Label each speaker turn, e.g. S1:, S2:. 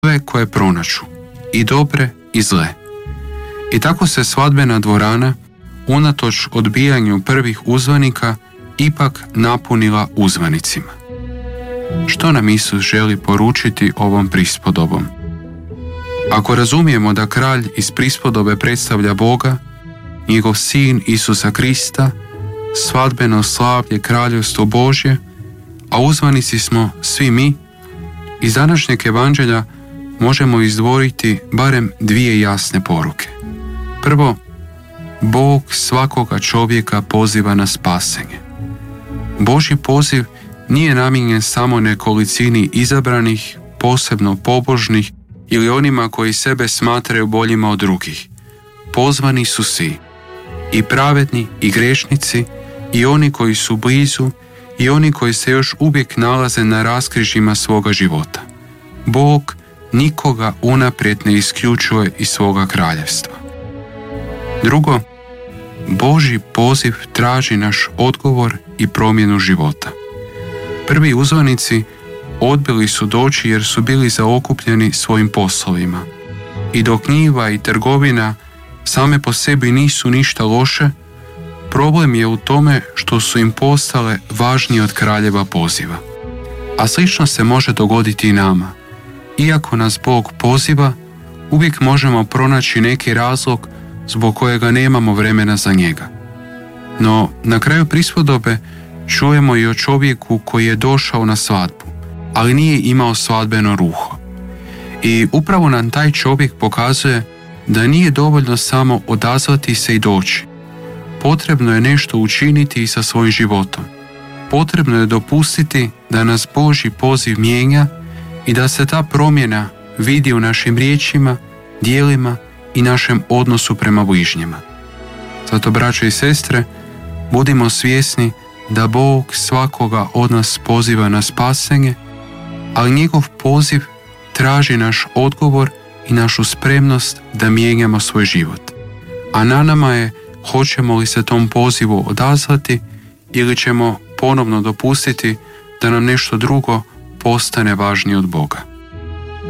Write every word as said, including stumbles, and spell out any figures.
S1: sve koje pronaču, i dobre i zle. I tako se svadbena dvorana, unatoč odbijanju prvih uzvanika, ipak napunila uzvanicima. Što nam Isus želi poručiti ovom prispodobom? Ako razumijemo da kralj iz prispodobe predstavlja Boga, njegov sin Isusa Krista, svadbeno slavlje kraljevstvo Božje, a uzvanici smo svi mi, iz današnjeg evanđelja možemo izdvojiti barem dvije jasne poruke. Prvo, Bog svakoga čovjeka poziva na spasenje. Božji poziv nije namijenjen samo nekolicini izabranih, posebno pobožnih ili onima koji sebe smatraju boljima od drugih. Pozvani su svi, i pravedni i grešnici, i oni koji su blizu, i oni koji se još uvijek nalaze na raskrižjima svoga života. Bog nikoga unaprijed ne isključuje iz svoga kraljevstva. Drugo, Božji poziv traži naš odgovor i promjenu života. Prvi uzvanici odbili su doći jer su bili zaokupljeni svojim poslovima. I dok njiva i trgovina same po sebi nisu ništa loše, problem je u tome što su im postale važnije od kraljeva poziva. A slično se može dogoditi i nama. Iako nas Bog poziva, uvijek možemo pronaći neki razlog zbog kojega nemamo vremena za njega. No, na kraju prispodobe čujemo i o čovjeku koji je došao na svadbu, ali nije imao svadbeno ruho. I upravo nam taj čovjek pokazuje da nije dovoljno samo odazvati se i doći. Potrebno je nešto učiniti i sa svojim životom. Potrebno je dopustiti da nas Božji poziv mijenja i da se ta promjena vidi u našim riječima, djelima i našem odnosu prema bližnjima. Zato, braćo i sestre, budimo svjesni da Bog svakoga od nas poziva na spasenje, ali njegov poziv traži naš odgovor i našu spremnost da mijenjamo svoj život. A na nama je hoćemo li se tom pozivu odazvati ili ćemo ponovno dopustiti da nam nešto drugo postane važnije od Boga.